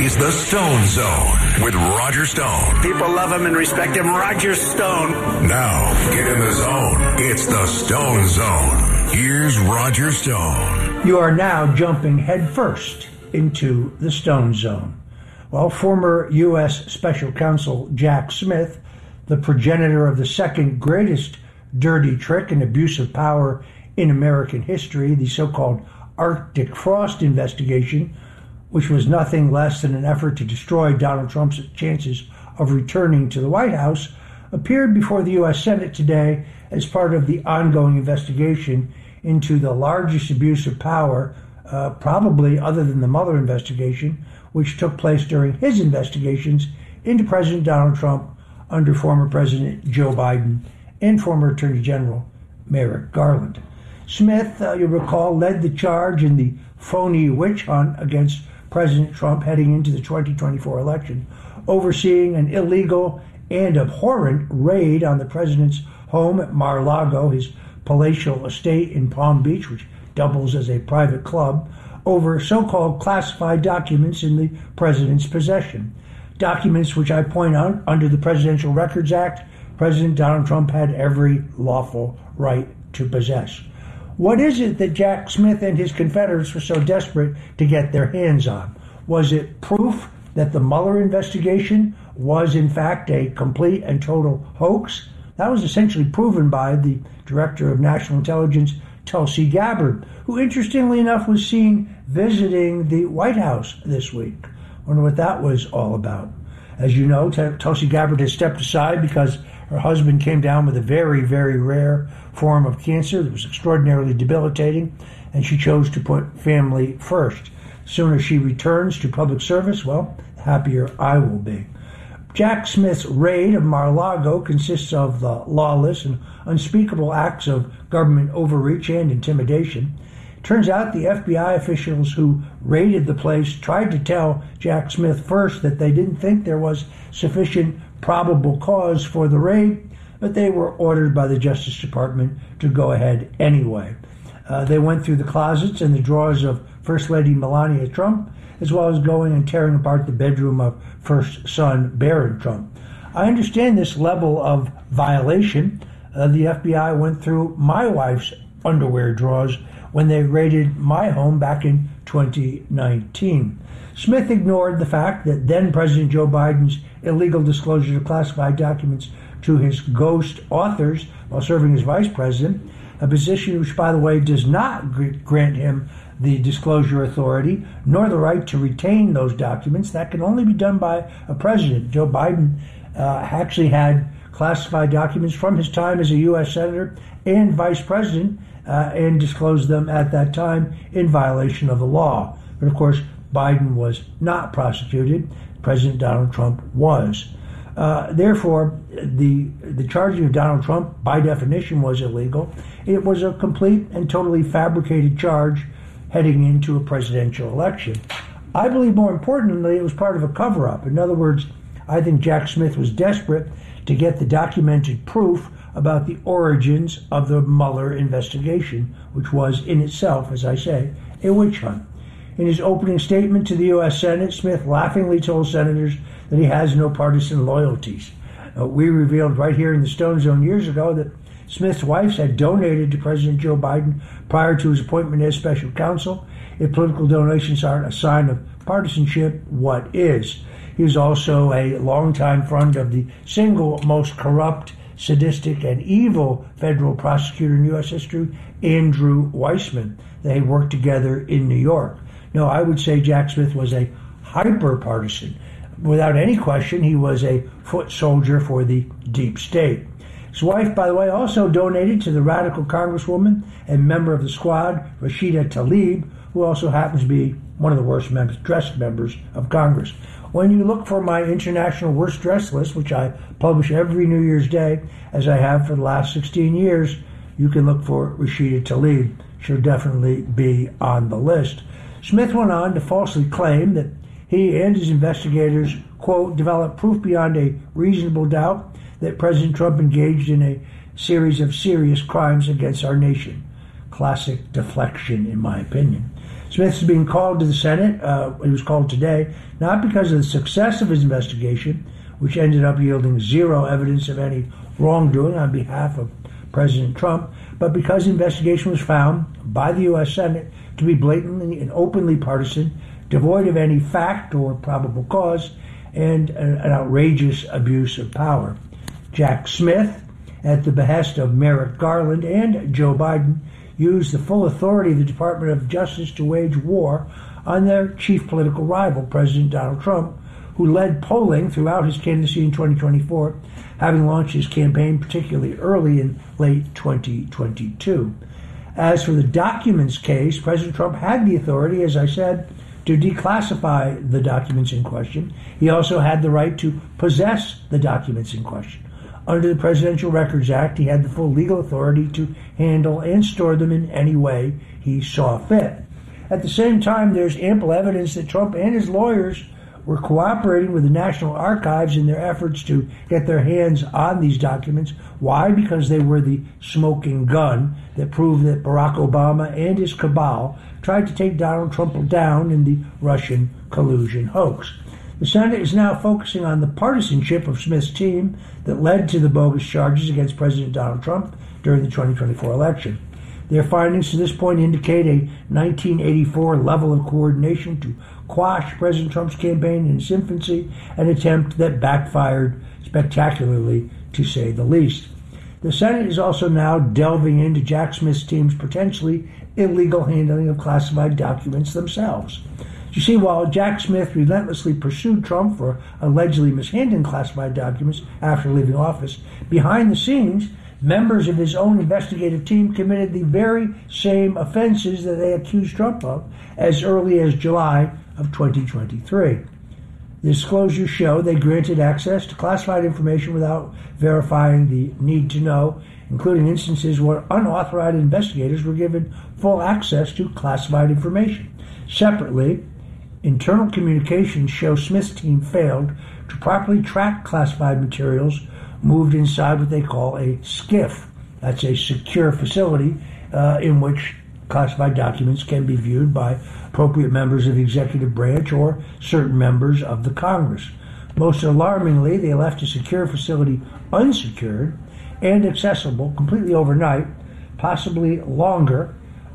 It's the Stone Zone with Roger Stone. People love him and respect him. Roger Stone. Now, get in the zone. It's the Stone Zone. Here's Roger Stone. You are now jumping headfirst into the Stone Zone. Well, former U.S. Special Counsel Jack Smith, the progenitor of the second greatest dirty trick and abuse of power in American history, the so-called Arctic Frost investigation, which was nothing less than an effort to destroy Donald Trump's chances of returning to the White House, appeared before the U.S. Senate today as part of the ongoing investigation into the largest abuse of power, probably other than the Mueller investigation, which took place during his investigations into President Donald Trump under former President Joe Biden and former Attorney General Merrick Garland. Smith, you'll recall, led the charge in the phony witch hunt against President Trump heading into the 2024 election, overseeing an illegal and abhorrent raid on the president's home at Mar-a-Lago, his palatial estate in Palm Beach, which doubles as a private club, over so-called classified documents in the president's possession. Documents which I point out, under the Presidential Records Act, President Donald Trump had every lawful right to possess. What is it that Jack Smith and his Confederates were so desperate to get their hands on? Was it proof that the Mueller investigation was in fact a complete and total hoax? That was essentially proven by the Director of National Intelligence, Tulsi Gabbard, who interestingly enough was seen visiting the White House this week. Wonder what that was all about. As you know, Tulsi Gabbard has stepped aside because her husband came down with a very, very rare form of cancer that was extraordinarily debilitating, and she chose to put family first. Sooner she returns to public service, well, the happier I will be. Jack Smith's raid of Mar-a-Lago consists of the lawless and unspeakable acts of government overreach and intimidation. Turns out the FBI officials who raided the place tried to tell Jack Smith first that they didn't think there was sufficient probable cause for the raid, but they were ordered by the Justice Department to go ahead anyway. They went through the closets and the drawers of First Lady Melania Trump, as well as going and tearing apart the bedroom of first son Barron Trump. I understand this level of violation. The FBI went through my wife's underwear drawers when they raided my home back in 2019. Smith ignored the fact that then President Joe Biden's illegal disclosure of classified documents to his ghost authors while serving as vice president, a position which, by the way, does not grant him the disclosure authority nor the right to retain those documents. That can only be done by a president. Joe Biden actually had classified documents from his time as a U.S. Senator and vice president and disclosed them at that time in violation of the law. But of course, Biden was not prosecuted. President Donald Trump was. Therefore, the charging of Donald Trump, by definition, was illegal. It was a complete and totally fabricated charge heading into a presidential election. I believe, more importantly, it was part of a cover-up. In other words, I think Jack Smith was desperate to get the documented proof about the origins of the Mueller investigation, which was in itself, as I say, a witch hunt. In his opening statement to the U.S. Senate, Smith laughingly told senators that he has no partisan loyalties. We revealed right here in the Stone Zone years ago that Smith's wife had donated to President Joe Biden prior to his appointment as special counsel. If political donations aren't a sign of partisanship, what is? He was also a longtime friend of the single most corrupt, sadistic, and evil federal prosecutor in U.S. history, Andrew Weissmann. They worked together in New York. No, I would say Jack Smith was a hyper-partisan. Without any question, he was a foot soldier for the deep state. His wife, by the way, also donated to the radical congresswoman and member of the squad, Rashida Tlaib, who also happens to be one of the worst dressed members of Congress. When you look for my international worst dressed list, which I publish every New Year's Day, as I have for the last 16 years, you can look for Rashida Tlaib. She'll definitely be on the list. Smith went on to falsely claim that he and his investigators, quote, developed proof beyond a reasonable doubt that President Trump engaged in a series of serious crimes against our nation. Classic deflection, in my opinion. Smith is being called to the Senate. He was called today, not because of the success of his investigation, which ended up yielding zero evidence of any wrongdoing on behalf of President Trump, but because the investigation was found by the U.S. Senate to be blatantly and openly partisan, devoid of any fact or probable cause, and an outrageous abuse of power. Jack Smith, at the behest of Merrick Garland and Joe Biden, used the full authority of the Department of Justice to wage war on their chief political rival, President Donald Trump, who led polling throughout his candidacy in 2024, having launched his campaign particularly early in late 2022. As for the documents case, President Trump had the authority, as I said, to declassify the documents in question. He also had the right to possess the documents in question. Under the Presidential Records Act, he had the full legal authority to handle and store them in any way he saw fit. At the same time, there's ample evidence that Trump and his lawyers were cooperating with the National Archives in their efforts to get their hands on these documents. Why? Because they were the smoking gun that proved that Barack Obama and his cabal tried to take Donald Trump down in the Russian collusion hoax. The Senate is now focusing on the partisanship of Smith's team that led to the bogus charges against President Donald Trump during the 2024 election. Their findings to this point indicate a 1984 level of coordination to quash President Trump's campaign in its infancy, an attempt that backfired spectacularly, to say the least. The Senate is also now delving into Jack Smith's team's potentially illegal handling of classified documents themselves. You see, while Jack Smith relentlessly pursued Trump for allegedly mishandling classified documents after leaving office, behind the scenes, members of his own investigative team committed the very same offenses that they accused Trump of as early as July of 2023. The disclosures show they granted access to classified information without verifying the need to know, including instances where unauthorized investigators were given full access to classified information. Separately, internal communications show Smith's team failed to properly track classified materials moved inside what they call a SCIF. That's a secure facility in which classified documents can be viewed by appropriate members of the executive branch or certain members of the Congress. Most alarmingly, they left a secure facility unsecured and accessible completely overnight, possibly longer,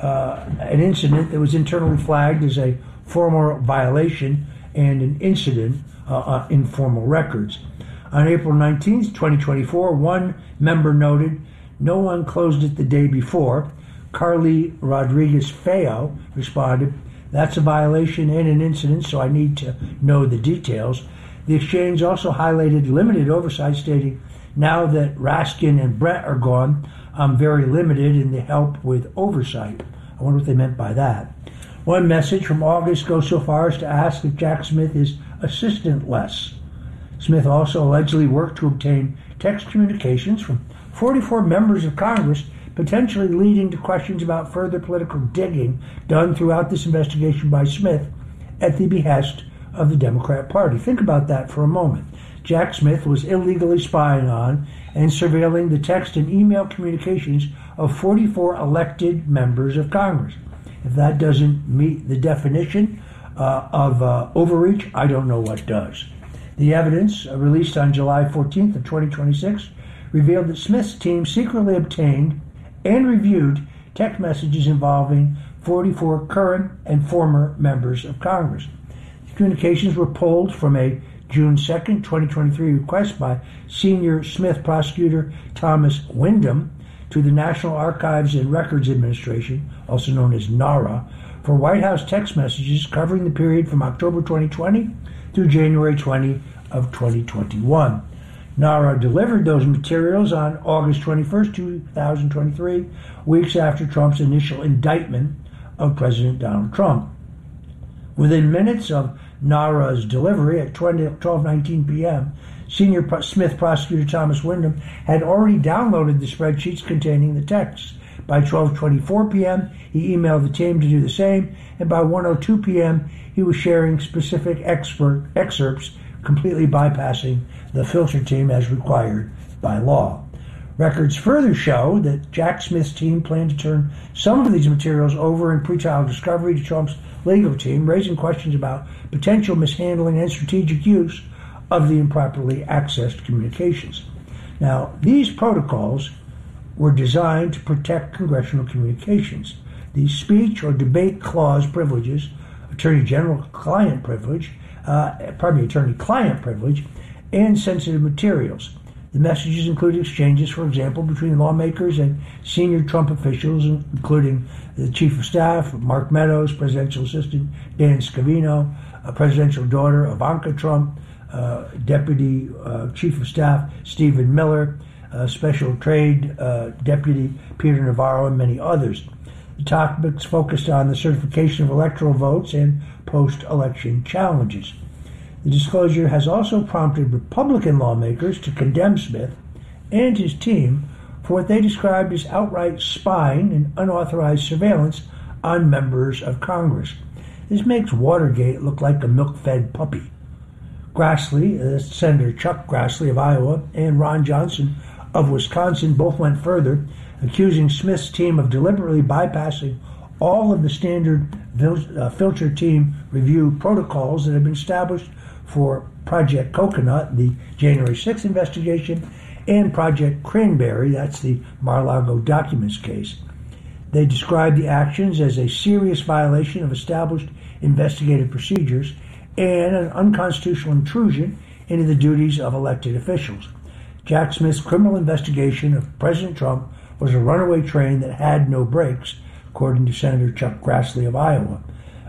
an incident that was internally flagged as a formal violation and an incident in formal records. On April 19, 2024, one member noted, "No one closed it the day before." Carly Rodriguez-Feo responded, "That's a violation and an incident, so I need to know the details." The exchange also highlighted limited oversight, stating, "Now that Raskin and Brett are gone, I'm very limited in the help with oversight." I wonder what they meant by that. One message from August goes so far as to ask if Jack Smith is assistantless. Smith also allegedly worked to obtain text communications from 44 members of Congress, potentially leading to questions about further political digging done throughout this investigation by Smith at the behest of the Democrat Party. Think about that for a moment. Jack Smith was illegally spying on and surveilling the text and email communications of 44 elected members of Congress. If that doesn't meet the definition of overreach, I don't know what does. The evidence, released on July 14th of 2026, revealed that Smith's team secretly obtained and reviewed text messages involving 44 current and former members of Congress. The communications were pulled from a June 2nd, 2023 request by senior Smith prosecutor Thomas Windham to the National Archives and Records Administration, also known as NARA, for White House text messages covering the period from October 2020 through January 20 of 2021. NARA delivered those materials on August 21st, 2023, weeks after Trump's initial indictment of President Donald Trump. Within minutes of NARA's delivery at 12:19 p.m., senior Smith prosecutor Thomas Windham had already downloaded the spreadsheets containing the texts. By 12:24 p.m., he emailed the team to do the same, and by 1:02 p.m., he was sharing specific excerpts, completely bypassing the filter team as required by law. Records further show that Jack Smith's team planned to turn some of these materials over in pretrial discovery to Trump's legal team, raising questions about potential mishandling and strategic use of the improperly accessed communications. Now, these protocols were designed to protect congressional communications. These speech or debate clause privileges, attorney-client privilege, and sensitive materials. The messages include exchanges, for example, between lawmakers and senior Trump officials, including the Chief of Staff, Mark Meadows, Presidential Assistant Dan Scavino, presidential daughter Ivanka Trump, Deputy Chief of Staff Stephen Miller, Special Trade Deputy Peter Navarro, and many others. The topics focused on the certification of electoral votes and post-election challenges. The disclosure has also prompted Republican lawmakers to condemn Smith and his team for what they described as outright spying and unauthorized surveillance on members of Congress. This makes Watergate look like a milk-fed puppy. Grassley, Senator Chuck Grassley of Iowa, and Ron Johnson of Wisconsin both went further, accusing Smith's team of deliberately bypassing all of the standard filter team review protocols that have been established for Project Coconut, the January 6th investigation, and Project Cranberry, that's the Mar-a-Lago documents case. They described the actions as a serious violation of established investigative procedures and an unconstitutional intrusion into the duties of elected officials. Jack Smith's criminal investigation of President Trump was a runaway train that had no brakes, according to Senator Chuck Grassley of Iowa.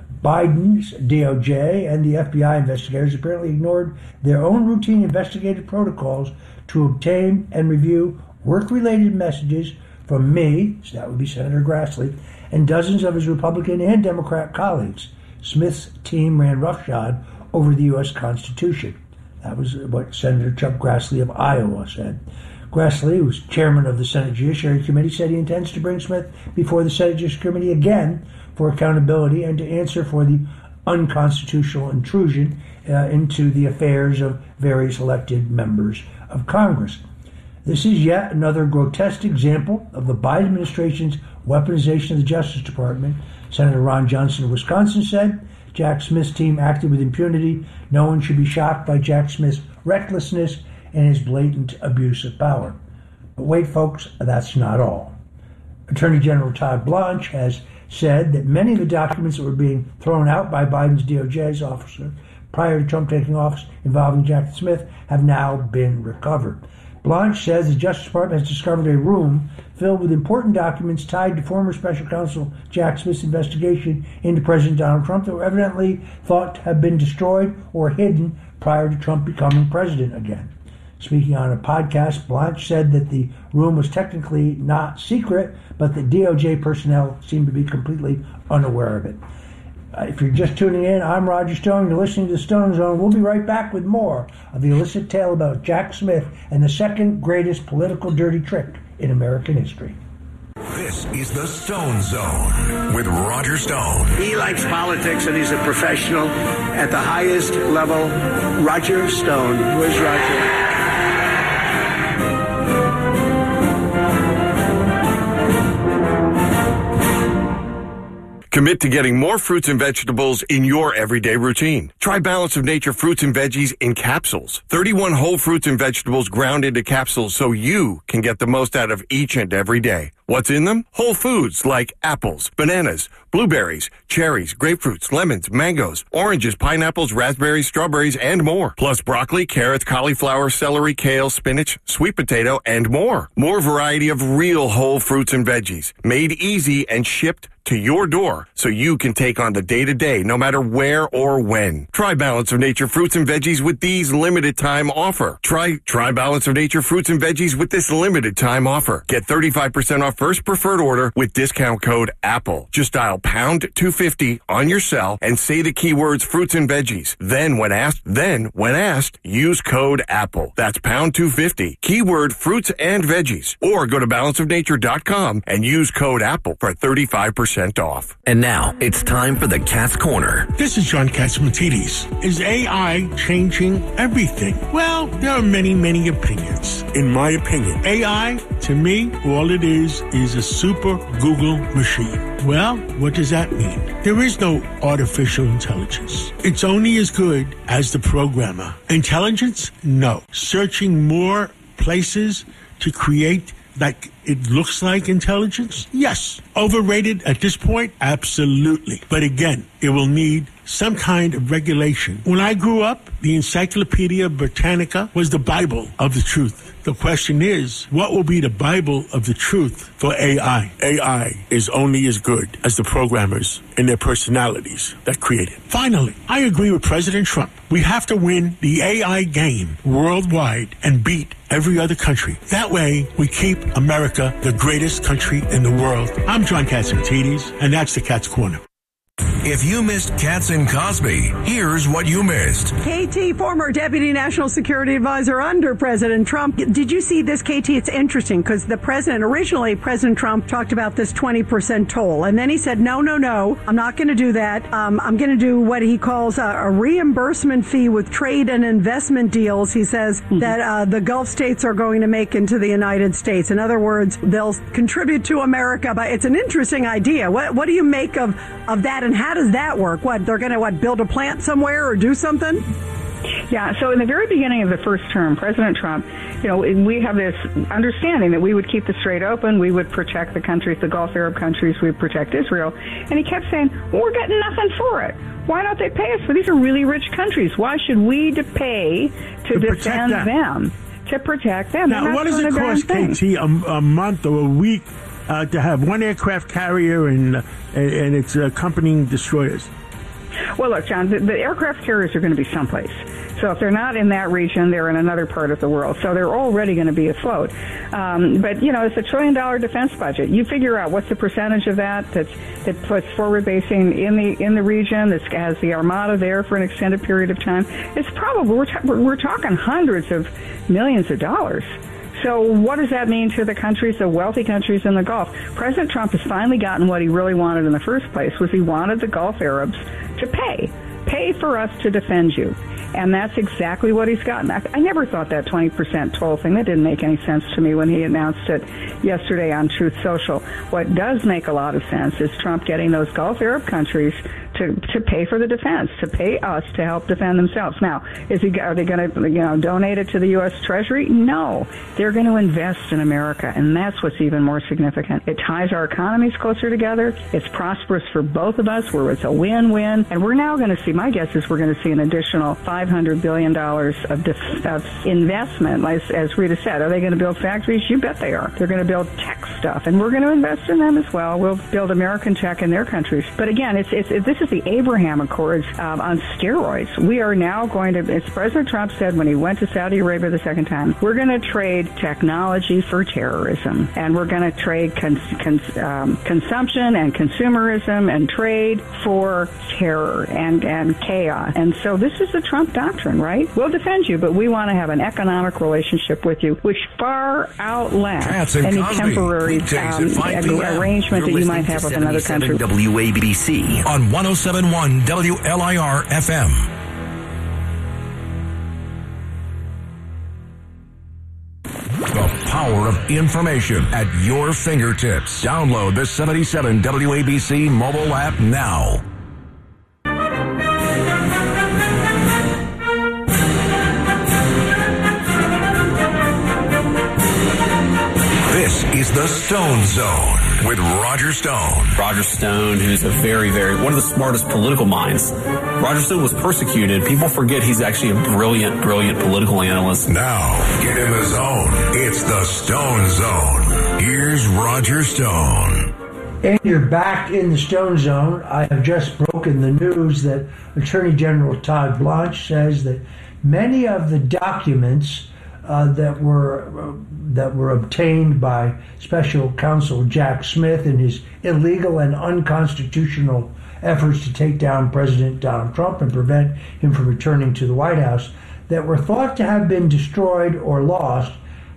Biden's DOJ and the FBI investigators apparently ignored their own routine investigative protocols to obtain and review work-related messages from me, so that would be Senator Grassley, and dozens of his Republican and Democrat colleagues. Smith's team ran roughshod over the U.S. Constitution. That was what Senator Chuck Grassley of Iowa said. Grassley, who's chairman of the Senate Judiciary Committee, said he intends to bring Smith before the Senate Judiciary Committee again for accountability and to answer for the unconstitutional intrusion into the affairs of various elected members of Congress. This is yet another grotesque example of the Biden administration's weaponization of the Justice Department. Senator Ron Johnson of Wisconsin said Jack Smith's team acted with impunity. No one should be shocked by Jack Smith's recklessness and his blatant abuse of power. But wait, folks, that's not all. Attorney General Todd Blanche has said that many of the documents that were being thrown out by Biden's DOJ's officer prior to Trump taking office involving Jack Smith have now been recovered. Blanche says the Justice Department has discovered a room filled with important documents tied to former Special Counsel Jack Smith's investigation into President Donald Trump that were evidently thought to have been destroyed or hidden prior to Trump becoming president again. Speaking on a podcast, Blanche said that the room was technically not secret, but that DOJ personnel seemed to be completely unaware of it. If you're just tuning in, I'm Roger Stone. You're listening to the Stone Zone. We'll be right back with more of the illicit tale about Jack Smith and the second greatest political dirty trick in American history. This is the Stone Zone with Roger Stone. He likes politics and he's a professional at the highest level. Roger Stone. Where's Roger? Commit to getting more fruits and vegetables in your everyday routine. Try Balance of Nature fruits and veggies in capsules. 31 whole fruits and vegetables ground into capsules so you can get the most out of each and every day. What's in them? Whole foods like apples, bananas, blueberries, cherries, grapefruits, lemons, mangoes, oranges, pineapples, raspberries, strawberries, and more. Plus broccoli, carrots, cauliflower, celery, kale, spinach, sweet potato, and more. More variety of real whole fruits and veggies, made easy and shipped to your door so you can take on the day-to-day no matter where or when. Try Balance of Nature fruits and veggies with these limited time offer. Try Balance of Nature fruits and veggies with this limited time offer. Get 35% off first preferred order with discount code APPLE. Just dial pound 250 on your cell and say the keywords fruits and veggies. Then when asked, use code APPLE. That's pound 250, keyword fruits and veggies. Or go to balanceofnature.com and use code APPLE for 35% 20% off. And now it's time for the Cat's Corner. This is John Catsimatidis. Is AI changing everything? Well, there are many, many opinions. In my opinion, AI, to me, all it is a super Google machine. Well, what does that mean? There is no artificial intelligence. It's only as good as the programmer. Intelligence? No. Searching more places to create like it looks like intelligence? Yes. Overrated at this point? Absolutely. But again, it will need some kind of regulation. When I grew up, the Encyclopedia Britannica was the Bible of the truth. The question is, what will be the Bible of the truth for AI? AI is only as good as the programmers and their personalities that create it. Finally, I agree with President Trump. We have to win the AI game worldwide and beat every other country. That way, we keep America the greatest country in the world. I'm John Catsimatidis, and that's the Cat's Corner. If you missed Katz and Cosby, here's what you missed. KT, former Deputy National Security Advisor under President Trump. Did you see this, KT? It's interesting because originally President Trump talked about this 20% toll. And then he said, no, I'm not going to do that. I'm going to do what he calls a reimbursement fee with trade and investment deals. He says that the Gulf states are going to make into the United States. In other words, they'll contribute to America. But it's an interesting idea. What do you make of that, and how does that work? What, they're going to build a plant somewhere or do something? Yeah, so in the very beginning of the first term, President Trump, we have this understanding that we would keep the Strait open, we would protect the countries, the Gulf Arab countries, we would protect Israel. And he kept saying, well, we're getting nothing for it. Why don't they pay us? For these are really rich countries. Why should we pay to defend them? To protect them. Now, what does it cost, KT, a month or a week to have one aircraft carrier and its accompanying destroyers? Well, look, John, the aircraft carriers are going to be someplace. So if they're not in that region, they're in another part of the world. So they're already going to be afloat. But, it's $1 trillion defense budget. You figure out what's the percentage of that puts forward basing in the region, that has the Armada there for an extended period of time. It's probably, we're talking hundreds of millions of dollars. So what does that mean to the countries, the wealthy countries in the Gulf? President Trump has finally gotten what he really wanted in the first place, was he wanted the Gulf Arabs to pay for us to defend you. And that's exactly what he's gotten. I never thought that 20% toll thing, that didn't make any sense to me when he announced it yesterday on Truth Social. What does make a lot of sense is Trump getting those Gulf Arab countries to pay for the defense, to pay us to help defend themselves. Now, are they going to donate it to the U.S. Treasury? No. They're going to invest in America, and that's what's even more significant. It ties our economies closer together. It's prosperous for both of us, where it's a win-win. And we're now going to see, my guess is we're going to see an additional $500 billion of investment. As Rita said, are they going to build factories? You bet they are. They're going to build tech stuff, and we're going to invest in them as well. We'll build American tech in their countries. But again, this is the Abraham Accords on steroids. We are now going to, as President Trump said when he went to Saudi Arabia the second time, we're going to trade technology for terrorism, and we're going to trade consumption and consumerism and trade for terror and chaos. And so this is the Trump doctrine, right? We'll defend you, but we want to have an economic relationship with you, which far outlasts any temporary arrangement that you might have with another country. WABC on 107.1 WLIR FM. The power of information at your fingertips. Download the 77 WABC mobile app now. This is the Stone Zone with Roger Stone. Roger Stone, who's a very, one of the smartest political minds. Roger Stone was persecuted. People forget he's actually a brilliant political analyst. Now, get in the zone. It's the Stone Zone. Here's Roger Stone. And you're back in the Stone Zone. I have just broken the news that Attorney General Todd Blanche says that many of the documents that were obtained by Special Counsel Jack Smith in his illegal and unconstitutional efforts to take down President Donald Trump and prevent him from returning to the White House, that were thought to have been destroyed or lost,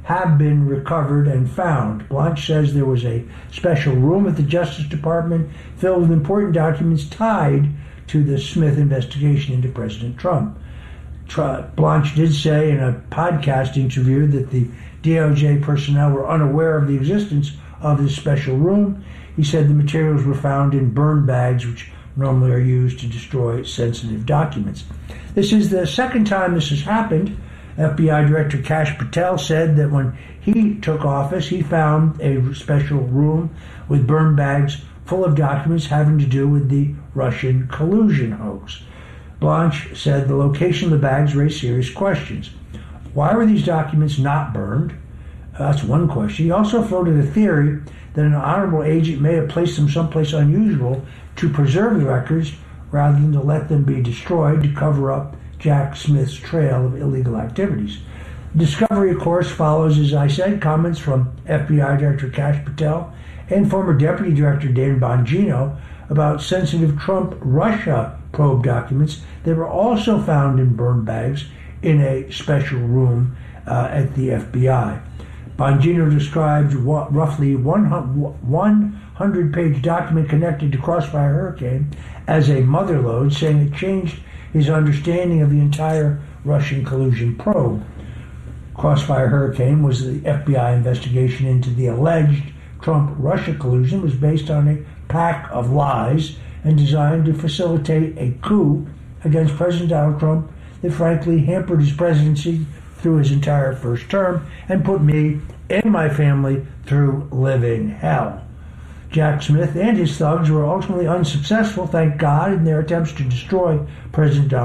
have been recovered and found. Blanche says there was a special room at the Justice Department filled with important documents tied to the Smith investigation into President Trump. Blanche did say in a podcast interview that the DOJ personnel were unaware of the existence of this special room. He said the materials were found in burn bags, which normally are used to destroy sensitive documents. This is the second time this has happened. FBI Director Kash Patel said that when he took office, he found a special room with burn bags full of documents having to do with the Russian collusion hoax. Blanche said the location of the bags raised serious questions. Why were these documents not burned? That's one question. He also floated a theory that an honorable agent may have placed them someplace unusual to preserve the records rather than to let them be destroyed to cover up Jack Smith's trail of illegal activities. The discovery, of course, follows, as I said, comments from FBI Director Kash Patel and former Deputy Director Dan Bongino about sensitive Trump-Russia probe documents that were also found in burn bags in a special room at the FBI. Bongino described roughly 100-page document connected to Crossfire Hurricane as a motherlode, saying it changed his understanding of the entire Russian collusion probe. Crossfire Hurricane was the FBI investigation into the alleged Trump-Russia collusion was based on a pack of lies and designed to facilitate a coup against President Donald Trump that frankly hampered his presidency through his entire first term and put me and my family through living hell. Jack Smith and his thugs were ultimately unsuccessful, thank God, in their attempts to destroy President Donald